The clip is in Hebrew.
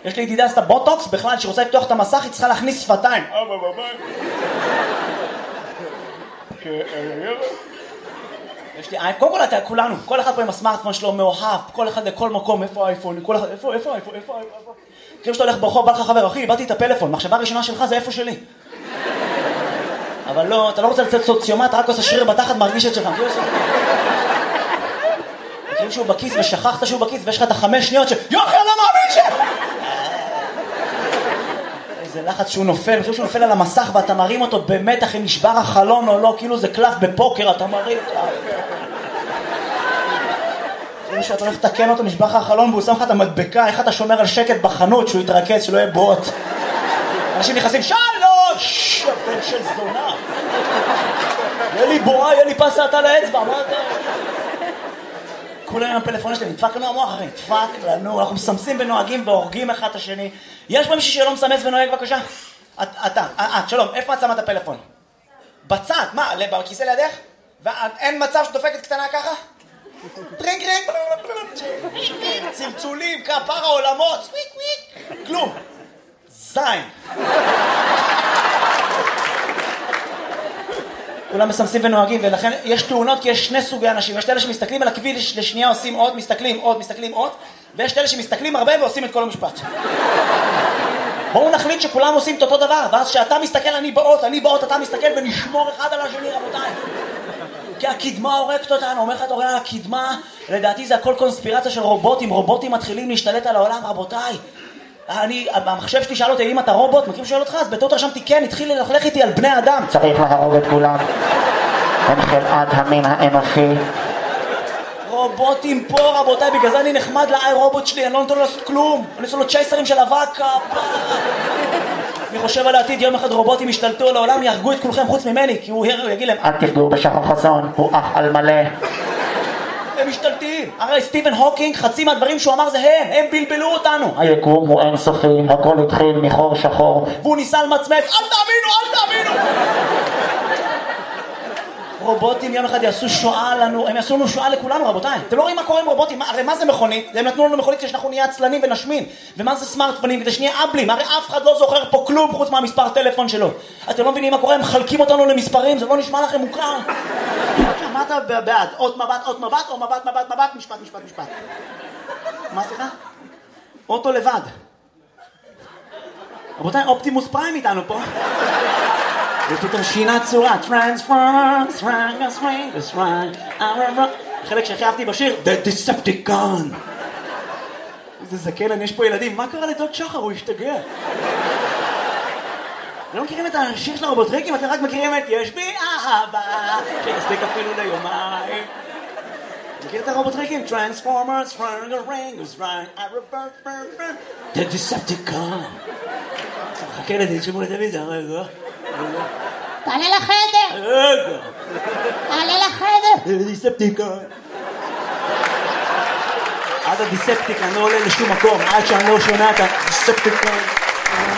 יש לי ידידה עשתה בוטוקס בכלל, שרוצה לפתוח את המסך, היא צריכה להכניס שפתיים. יש לי, קודם כל אתה, כולנו, כל אחד פה עם הסמארטפון שלו מאוהב, כל אחד לכל מקום, איפה האייפון, כל אחד, איפה האייפון. כאילו שאתה הולך ברחוב, בא לך חבר, אחי, איבדתי את הפלאפון, מחשבה הראשונה שלך זה איפה שלי. אבל לא, אתה לא רוצה לצאת סוציומט, רק עושה שריר בתחת, מרגיש את שלך. כאילו שהוא בכיס ושכחת שהוא בכיס ויש לך את 5 שניות יוחי, אני לא מאמין איזה לחץ שהוא נופל, כאילו שהוא נופל על המסך ואתה מרים אותו במתח אם נשבר החלון או לא, כאילו זה קלף בפוקר, אתה מרים כאילו שאתה הולך לתקן אותו, נשבר לך החלון והוא שם לך את המדבקה, איך אתה שומר על שקט בחנות שהוא יתרכז, שלא יהיה בוט. אנשים נכנסים, שלוש! הבן של זונה. יהיה לי בועה, יהיה לי פסת על האצבע, מה אתה? כולם עם הפלאפון שלהם, נדפק לנו המוח, אחי, נדפק לנו, אנחנו מסמסים ונוהגים והורגים אחד את השני. יש פה מישהו שלא מסמס ונוהג, בבקשה? אתה, שלום, איפה את שמה את הפלאפון? בצד, מה, בכיסא לידך? ואין מצב שדופקת קטנה ככה? טרינק, צלצולים, כפר העולמות, כלום. זין. כולם מסמסים ונוהגים, ולכן יש תאונות כי יש 2 סוגי אנשים. יש אלה שמסתכלים על הכביש לשנייה, עושים עוד, מסתכלים עוד, ויש אלה שמסתכלים הרבה ועושים את כל המשפט. בואו נחליט שכולם עושים את אותו דבר, ואז שאתה מסתכל, אני באות, אתה מסתכל ונשמור אחד על השני, רבותיי. כי הקדמה הורגת אותנו, אומר לך אתה רואה, הקדמה, לדעתי זה הכל קונספירציה של רובוטים מתחילים להשתלט על העולם, רבותיי. המחשב שלי שאל אותי, אם אתה רובוט, מכיר שואל אותך, אז בטעות רשמתי כן, התחיל ללכלך איתי על בני אדם. צריך להרוג את כולם. הם חלאת המין האנושי. רובוטים פה, רבותיי, בגלל זה אני נחמד לאי רובוט שלי, אני לא נותן לו לעשות כלום. אני עושה לו צ'ייסרים של אבק. אני חושב על העתיד, יום אחד רובוטים ישתלטו על העולם, יהרגו את כולכם חוץ ממני, כי הוא יגיד להם, אל תפגעו בשחר חסון, הוא אח על מלא. הם משתלטים. הרי סטיבן הוקינג, חצי מהדברים שהוא אמר זה הם בלבלו אותנו. היקום הוא אינסופי, הכל התחיל מחור שחור. והוא ניסה למצמץ, אל תאמינו! רובוטים יום אחד יעשו שואה לנו, הם יעשו לנו שואה לכולנו, רבותיי. אתם לא רואים מה קורה עם רובוטים? הרי מה זה מכונית? הם נתנו לנו מכונית כדי שאנחנו נהיה עצלנים ונשמים. ומה זה סמארטפונים? כדי שנהיה אבלים. הרי אף אחד לא זוכר פה כלום חוץ מהמספר טלפון שלו. אתם לא מבינים מה קורה? הם מחלקים אותנו למספרים, זה לא נשמע לכם מוכר. מה אתה בעד? עוד מבט, או מבט, משפט. מה סליחה? אוטו לבד. רבותיי, אופטימוס פריים איתנו פה. ופתאום שינה צורה, Transformers, חלק שהכי אהבתי בשיר, The Decepticon. איזה זקן, יש פה ילדים, מה קרה לדוד שחר? הוא השתגע. לא מכירים את השיר של הרובוטריקים, אתם רק מכירים את יש בי אהבה, שיספיק אפילו ליומיים. מכיר את הרובוטריקים? Transformers, The Decepticon. חכה לזה, תשמעו לטלוויזיה, רגע. תעלה לחדר! תעלה לחדר! דיספטיקון. עד הדיספטיקון, אני לא עולה לשום מקום, עד שאני לא שומע את הדיספטיקון.